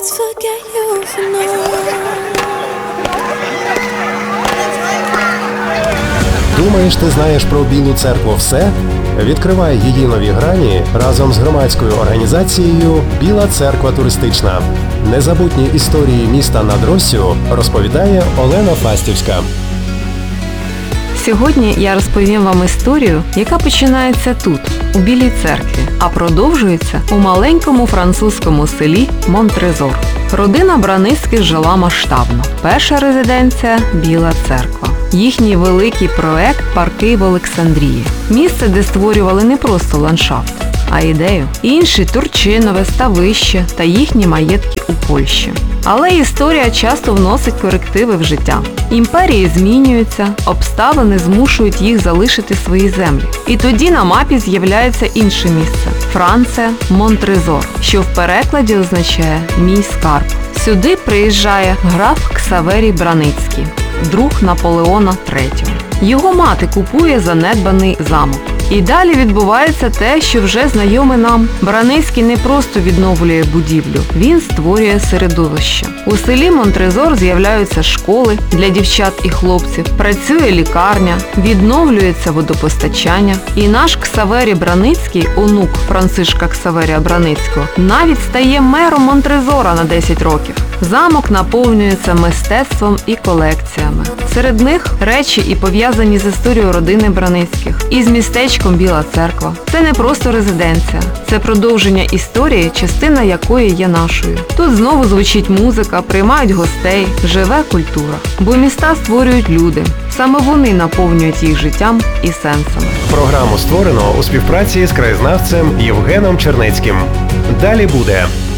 Forget you for now. Думаєш, ти знаєш про Білу церкву все? Відкривай її нові грані разом з громадською організацією «Біла церква туристична». Незабутні історії міста над Россю розповідає Олена Фастівська. Сьогодні я розповім вам історію, яка починається тут, у Білій церкві, а продовжується у маленькому французькому селі Монтрезор. Родина Браницьких жила масштабно. Перша резиденція – Біла церква. Їхній великий проект – парки в Олександрії. Місце, де створювали не просто ландшафт, а ідею. Інші – Турчинове, Ставище та їхні маєтки у Польщі. Але історія часто вносить корективи в життя. Імперії змінюються, обставини змушують їх залишити свої землі. І тоді на мапі з'являється інше місце – Франція, Монтрезор, що в перекладі означає «мій скарб». Сюди приїжджає граф Ксаверій Браницький, друг Наполеона III. Його мати купує занедбаний замок. І далі відбувається те, що вже знайоме нам. Браницький не просто відновлює будівлю, він створює середовище. У селі Монтрезор з'являються школи для дівчат і хлопців, працює лікарня, відновлюється водопостачання. І наш Ксаверій Браницький, онук Францишка Ксаверія Браницького, навіть стає мером Монтрезора на 10 років. Замок наповнюється мистецтвом і колекціями. Серед них речі і пов'язані з історією родини Браницьких, і з містечком Біла церква. Це не просто резиденція, це продовження історії, частина якої є нашою. Тут знову звучить музика, приймають гостей, живе культура. Бо міста створюють люди. Саме вони наповнюють їх життям і сенсами. Програму створено у співпраці з краєзнавцем Євгеном Чернецьким. Далі буде.